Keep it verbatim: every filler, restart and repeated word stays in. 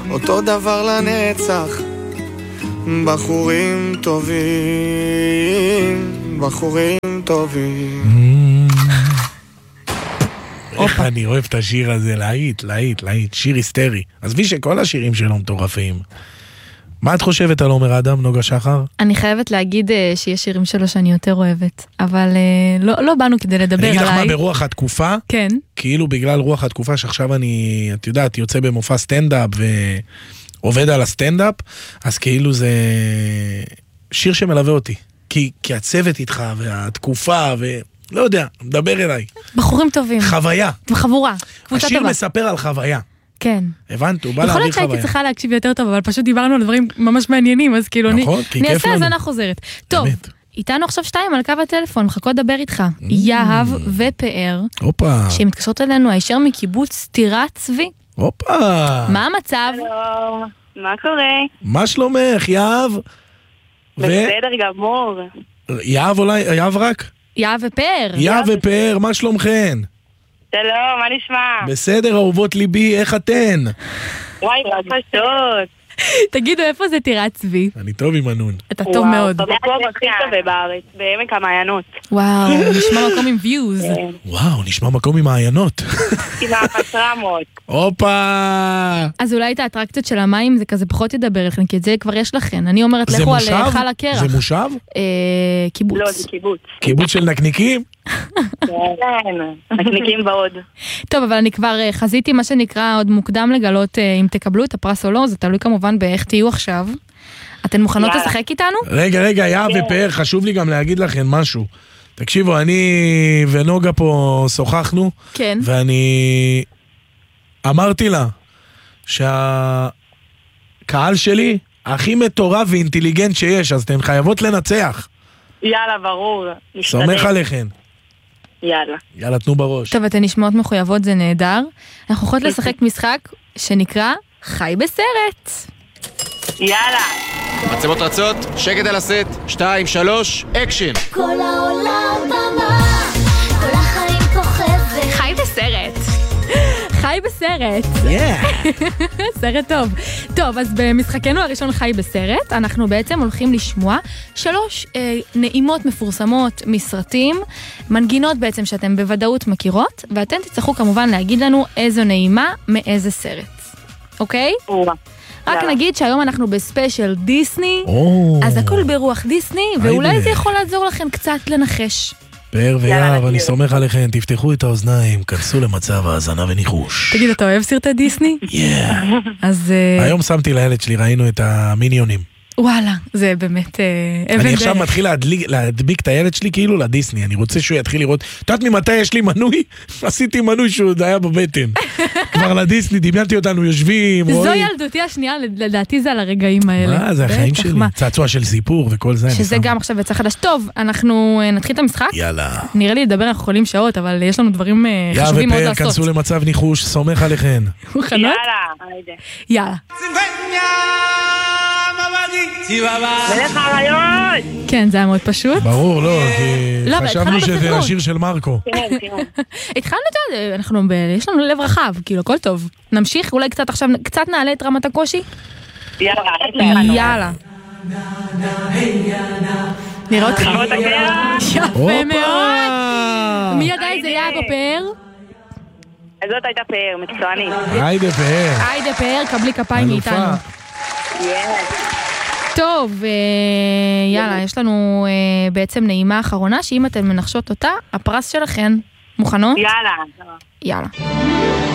אותו דבר לנצח, בחורים טובים, בחורים טובים. איך אני אוהב את השיר הזה, להיט, להיט, להיט, שיר היסטרי. עזבי שכל השירים שלו מטורפים. מה את חושבת על עומר אדם, נוגה שחר? אני חייבת להגיד שיש שירים שלו שאני יותר אוהבת, אבל לא, לא באנו כדי לדבר עליי. אני אגיד לך מה ברוח התקופה, כן. כאילו בגלל רוח התקופה שעכשיו אני, את יודעת, יוצא במופע סטנדאפ ועובד על הסטנדאפ, אז כאילו זה שיר שמלווה אותי. כי, כי הצוות איתך והתקופה ו... לא יודע, מדבר אליי. בחורים טובים. חוויה. חבורה. השיר מספר על חוויה. כן. הבנת, הוא בא להביא חוויה. יכול להיות שהייתי צריכה להקשיב יותר טוב, אבל פשוט דיברנו על דברים ממש מעניינים, אז כאילו אני אעשה אז אני חוזרת. טוב, איתנו עכשיו שתיים על קו הטלפון, מחכות לדבר איתך. יהב ופאר, שמתקשרות אלינו הישר מקיבוץ טירת צבי. הופה. מה המצב? שלום, מה קורה? מה שלומך, יהב? בסדר גמור. יהב אולי, יהב רק? יהב ופאר. יהב ופאר, מה שלומכן? שלום, מה נשמע? בסדר, אהובות ליבי, איך אתן? וואי, מה פשוט. תגידו, איפה זה טירת צבי? אני טוב עם הנון. אתה טוב מאוד. במקום הכי שווה בארץ, בעמק המעיינות. וואו, נשמע מקום עם ויוז. וואו, נשמע מקום עם מעיינות. עם הפסרמות. הופה! אז אולי את האטרקציות של המים זה כזה פחות ידבר לכם, כי את זה כבר יש לכם. אני אומרת, לכו על חל הקרח. זה מושב? קיבוץ. לא, זה קיבוץ. קיבוץ של נקניקים? כן, נקניקים בעוד. טוב, אבל אני כבר חזיתי מה שנקרא עוד מוקדם לגלות אם תקבלו את הפרס או לא, זה תלוי כמובן באיך תהיו עכשיו. אתן מוכנות לשחק איתנו? רגע, רגע, יהב ופאר, חשוב לי גם להגיד לכם משהו. תקשיבו, אני ונוגה פה שוחחנו, כן. ואני אמרתי לה שהקהל שלי הכי מטורף ואינטליגנט שיש, אז אתן חייבות לנצח. יאללה, ברור. סומך עליכן. יאללה. יאללה, תנו בראש. טוב, אתן נשמעות מחויבות, זה נהדר. אנחנו יכולות לשחק משחק שנקרא חי בסרט. יאללה. מצלמות רצות, שקט על הסט, שתיים, שלוש, אקשן. כל העולם במה, כל החיים כוכבת. חי בסרט. חי בסרט. סרט טוב. טוב, אז במשחקנו הראשון חי בסרט, אנחנו בעצם הולכים לשמוע שלוש אה, נעימות מפורסמות מסרטים, מנגינות בעצם שאתם בוודאות מכירות, ואתם תצטרכו כמובן להגיד לנו איזו נעימה מאיזה סרט. אוקיי? רק נגיד שהיום אנחנו בספיישל דיסני, אז הכל ברוח דיסני, ואולי זה יכול לעזור לכם קצת לנחש. פאר ויהב, אני סומך עליכם, תפתחו את האוזניים, כנסו למצב האזנה וניחוש. תגיד, אתה אוהב סרטי דיסני? כן. אז... היום שמתי לילד שלי, ראינו את המיניונים. וואלה, זה באמת אבן דרך. אני עכשיו מתחיל להדביק את הילד שלי כאילו לדיסני, אני רוצה שהוא יתחיל לראות, את יודעת ממתי יש לי מנוי? עשיתי מנוי שהוא היה בבטן. כבר לדיסני, דמיינתי אותנו יושבים, זו ילדותי השנייה, לדעתי זה על הרגעים האלה. מה, זה החיים שלי, צעצוע של סיפור וכל זה. שזה גם עכשיו יצא חדש. טוב, אנחנו נתחיל את המשחק. יאללה. נראה לי לדבר, אנחנו יכולים שעות, אבל יש לנו דברים חשובים מאוד לעשות. כנסו למצב ניחוש, סומך עליכן. מוכנות? יאללה. מלך הרעיון! כן, זה היה מאוד פשוט. ברור, לא, כי חשבנו שזה השיר של מרקו. התחלנו את זה, אנחנו, יש לנו לב רחב, כאילו, הכל טוב. נמשיך, אולי קצת עכשיו, קצת נעלה את רמת הקושי? יאללה. יאללה. נראה אותך. יפה מאוד. מי ידע איזה יאב או פאר? זאת הייתה פאר, מקצוענית. היידה פאר. היידה פאר, קבלי כפיים מאיתנו. טוב, יאללה, יש לנו בעצם נעימה אחרונה, שאם אתן מנחשות אותה, הפרס שלכן. מוכנות? יאללה. יאללה.